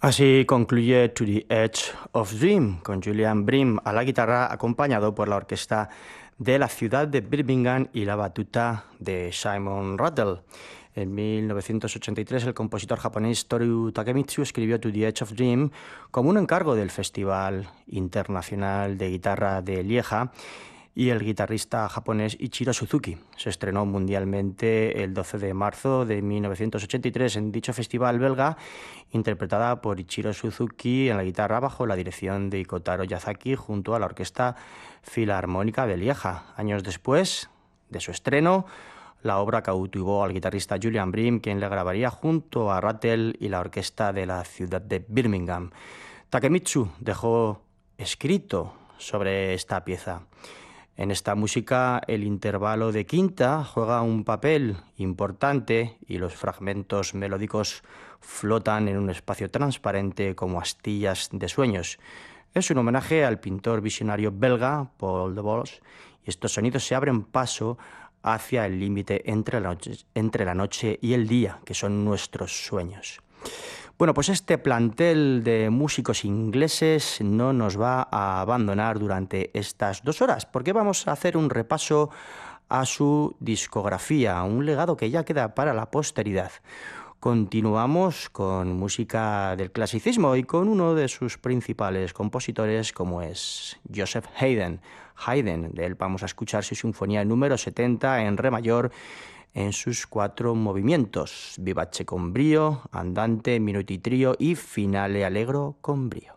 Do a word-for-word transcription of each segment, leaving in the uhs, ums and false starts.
Así concluye To the Edge of Dream, con Julian Bream a la guitarra, acompañado por la orquesta de la ciudad de Birmingham y la batuta de Simon Rattle. En mil novecientos ochenta y tres, el compositor japonés Toru Takemitsu escribió To the Edge of Dream como un encargo del Festival Internacional de Guitarra de Lieja, y el guitarrista japonés Ichiro Suzuki. Se estrenó mundialmente el doce de marzo de mil novecientos ochenta y tres en dicho festival belga, interpretada por Ichiro Suzuki en la guitarra bajo la dirección de Kotaro Yazaki junto a la Orquesta Filarmónica de Lieja. Años después de su estreno, la obra cautivó al guitarrista Julian Bream, quien le grabaría junto a Rattle y la orquesta de la ciudad de Birmingham. Takemitsu dejó escrito sobre esta pieza: en esta música el intervalo de quinta juega un papel importante y los fragmentos melódicos flotan en un espacio transparente como astillas de sueños. Es un homenaje al pintor visionario belga Paul Debord, y estos sonidos se abren paso hacia el límite entre la noche, entre la noche y el día, que son nuestros sueños. Bueno, pues este plantel de músicos ingleses no nos va a abandonar durante estas dos horas, porque vamos a hacer un repaso a su discografía, un legado que ya queda para la posteridad. Continuamos con música del clasicismo y con uno de sus principales compositores, como es Joseph Haydn. Haydn, de él vamos a escuchar su sinfonía número setenta en re mayor, en sus cuatro movimientos: vivace con brío, andante, minuti trio y finale allegro con brío.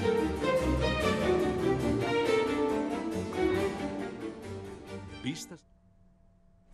Vistas.